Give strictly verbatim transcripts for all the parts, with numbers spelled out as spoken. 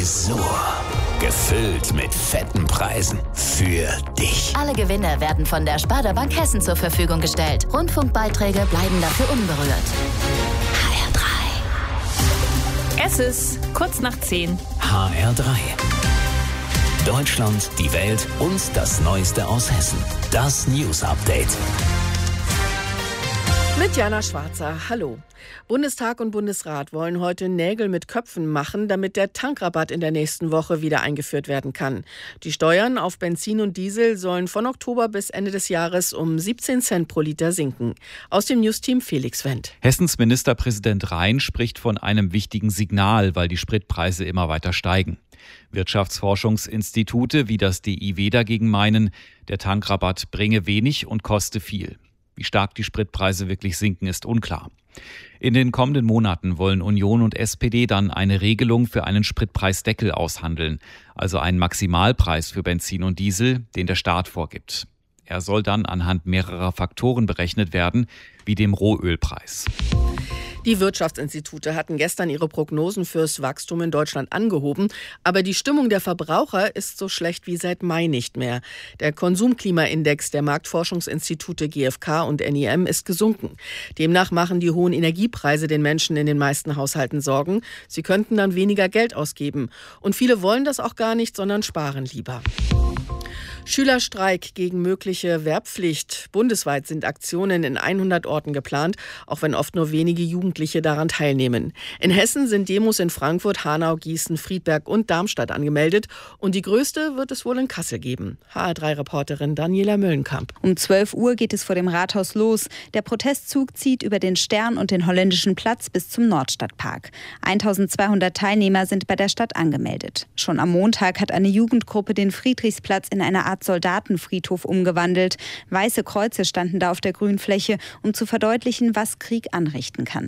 Tresor. Gefüllt mit fetten Preisen. Für dich. Alle Gewinne werden von der Sparda Bank Hessen zur Verfügung gestellt. Rundfunkbeiträge bleiben dafür unberührt. H R drei. Es ist kurz nach zehn. H R drei. Deutschland, die Welt und das Neueste aus Hessen. Das News Update. Mit Jana Schwarzer. Hallo. Bundestag und Bundesrat wollen heute Nägel mit Köpfen machen, damit der Tankrabatt in der nächsten Woche wieder eingeführt werden kann. Die Steuern auf Benzin und Diesel sollen von Oktober bis Ende des Jahres um siebzehn Cent pro Liter sinken. Aus dem Newsteam Felix Wendt. Hessens Ministerpräsident Rhein spricht von einem wichtigen Signal, weil die Spritpreise immer weiter steigen. Wirtschaftsforschungsinstitute wie das D I W dagegen meinen, der Tankrabatt bringe wenig und koste viel. Wie stark die Spritpreise wirklich sinken, ist unklar. In den kommenden Monaten wollen Union und S P D dann eine Regelung für einen Spritpreisdeckel aushandeln, also einen Maximalpreis für Benzin und Diesel, den der Staat vorgibt. Er soll dann anhand mehrerer Faktoren berechnet werden, wie dem Rohölpreis. Die Wirtschaftsinstitute hatten gestern ihre Prognosen fürs Wachstum in Deutschland angehoben, aber die Stimmung der Verbraucher ist so schlecht wie seit Mai nicht mehr. Der Konsumklimaindex der Marktforschungsinstitute G f K und N I M ist gesunken. Demnach machen die hohen Energiepreise den Menschen in den meisten Haushalten Sorgen. Sie könnten dann weniger Geld ausgeben. Und viele wollen das auch gar nicht, sondern sparen lieber. Schülerstreik gegen mögliche Wehrpflicht. Bundesweit sind Aktionen in hundert Orten geplant, auch wenn oft nur wenige Jugendliche daran teilnehmen. In Hessen sind Demos in Frankfurt, Hanau, Gießen, Friedberg und Darmstadt angemeldet. Und die größte wird es wohl in Kassel geben. H R drei Reporterin Daniela Möllenkamp. Um zwölf Uhr geht es vor dem Rathaus los. Der Protestzug zieht über den Stern und den Holländischen Platz bis zum Nordstadtpark. eintausendzweihundert Teilnehmer sind bei der Stadt angemeldet. Schon am Montag hat eine Jugendgruppe den Friedrichsplatz in eine Art Soldatenfriedhof umgewandelt. Weiße Kreuze standen da auf der Grünfläche, um zu verdeutlichen, was Krieg anrichten kann.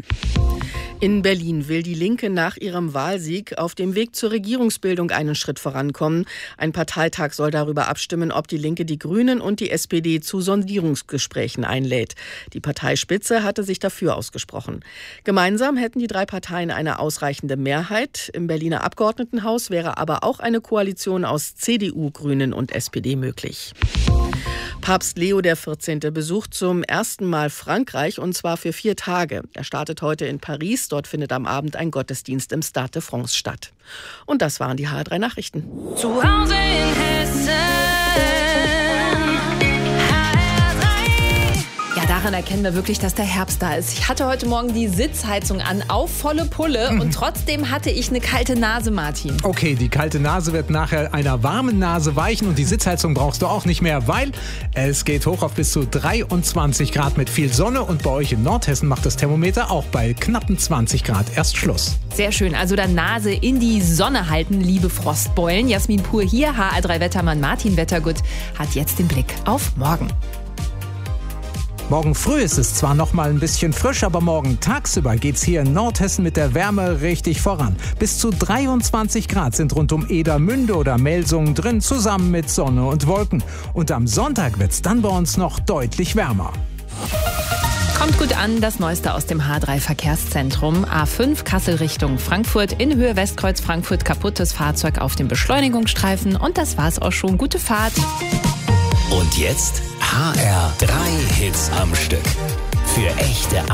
In Berlin will die Linke nach ihrem Wahlsieg auf dem Weg zur Regierungsbildung einen Schritt vorankommen. Ein Parteitag soll darüber abstimmen, ob die Linke die Grünen und die S P D zu Sondierungsgesprächen einlädt. Die Parteispitze hatte sich dafür ausgesprochen. Gemeinsam hätten die drei Parteien eine ausreichende Mehrheit. Im Berliner Abgeordnetenhaus wäre aber auch eine Koalition aus C D U, Grünen und S P D möglich. Papst Leo der vierzehnte besucht zum ersten Mal Frankreich, und zwar für vier Tage. Er startet heute in Paris. Dort findet am Abend ein Gottesdienst im Stade de France statt. Und das waren die H R drei Nachrichten. Zu Hause in Hessen. Daran erkennen wir wirklich, dass der Herbst da ist. Ich hatte heute Morgen die Sitzheizung an, auf volle Pulle. Mhm. Und trotzdem hatte ich eine kalte Nase, Martin. Okay, die kalte Nase wird nachher einer warmen Nase weichen. Und die Sitzheizung brauchst du auch nicht mehr, weil es geht hoch auf bis zu dreiundzwanzig Grad mit viel Sonne. Und bei euch in Nordhessen macht das Thermometer auch bei knappen zwanzig Grad erst Schluss. Sehr schön. Also dann Nase in die Sonne halten, liebe Frostbeulen. Jasmin Pur hier, H R drei Wettermann Martin Wettergut hat jetzt den Blick auf morgen. Morgen früh ist es zwar noch mal ein bisschen frisch, aber morgen tagsüber geht's hier in Nordhessen mit der Wärme richtig voran. Bis zu dreiundzwanzig Grad sind rund um Edermünde oder Melsungen drin, zusammen mit Sonne und Wolken. Und am Sonntag wird's dann bei uns noch deutlich wärmer. Kommt gut an, das Neueste aus dem H drei Verkehrszentrum. A fünf Kassel Richtung Frankfurt, in Höhe Westkreuz Frankfurt, kaputtes Fahrzeug auf dem Beschleunigungsstreifen. Und das war's auch schon. Gute Fahrt. Und jetzt H R drei Hits am Stück. Für echte